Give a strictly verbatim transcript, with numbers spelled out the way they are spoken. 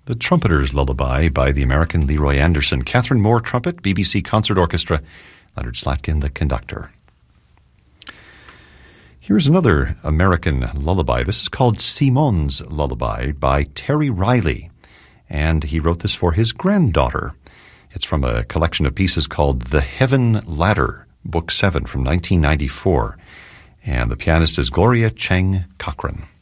The Trumpeter's Lullaby by the American Leroy Anderson. Catherine Moore, trumpet, B B C Concert Orchestra, Leonard Slatkin, the conductor. Here's another American lullaby. This is called Simon's Lullaby by Terry Riley, and he wrote this for his granddaughter. It's from a collection of pieces called The Heaven Ladder, Book seven from nineteen ninety-four, and the pianist is Gloria Cheng Cochran.